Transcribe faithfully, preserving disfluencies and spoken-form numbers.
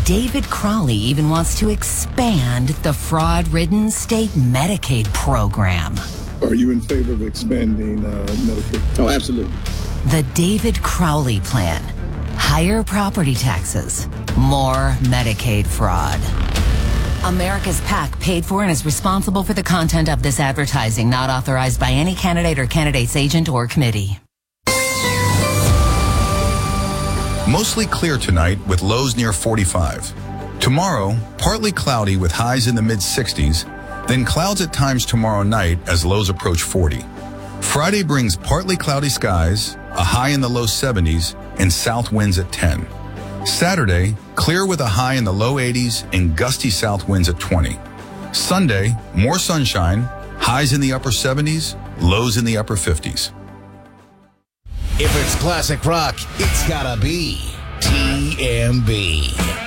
David Crowley even wants to expand the fraud-ridden state Medicaid program. Are you in favor of expanding uh, Medicaid? Oh, absolutely. The David Crowley plan. Higher property taxes, more Medicaid fraud. America's PAC paid for and is responsible for the content of this advertising, not authorized by any candidate or candidate's agent or committee. Mostly clear tonight with lows near forty-five. Tomorrow, partly cloudy with highs in the mid sixties, then clouds at times tomorrow night as lows approach forty. Friday brings partly cloudy skies, a high in the low seventies, and south winds at ten. Saturday, clear with a high in the low eighties and gusty south winds at twenty. Sunday, more sunshine, highs in the upper seventies, lows in the upper fifties. If it's classic rock, it's gotta be T M B.